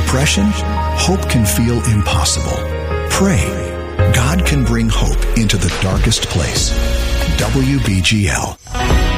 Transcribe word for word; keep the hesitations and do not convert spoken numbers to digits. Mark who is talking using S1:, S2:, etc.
S1: depression, hope can feel impossible. Pray. God can bring hope into the darkest place. W B G L.